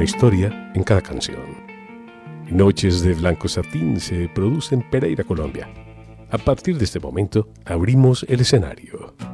una historia en cada canción. Noches de Blanco Satín se produce en Pereira, Colombia. A partir de este momento, abrimos el escenario.